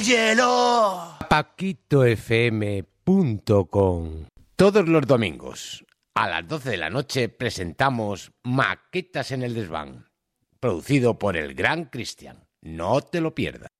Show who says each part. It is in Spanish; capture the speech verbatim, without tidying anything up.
Speaker 1: ¡Hielo!
Speaker 2: paquito f m punto com. Todos los domingos a las doce de la noche presentamos Maquetas en el Desván, producido por el gran Cristian. No te lo pierdas.